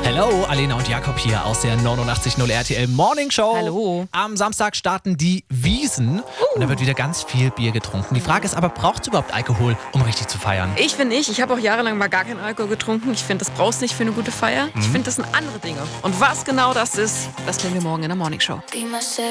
Hallo, Alena und Jakob hier aus der 89.0 RTL Morning Show. Hallo. Am Samstag starten die Wiesn und da wird wieder ganz viel Bier getrunken. Die Frage ist aber, braucht es überhaupt Alkohol, um richtig zu feiern? Ich finde nicht. Ich habe auch jahrelang mal gar keinen Alkohol getrunken. Ich finde, das brauchst du nicht für eine gute Feier. Ich finde, das sind andere Dinge. Und was genau das ist, das klären wir morgen in der Morning Show.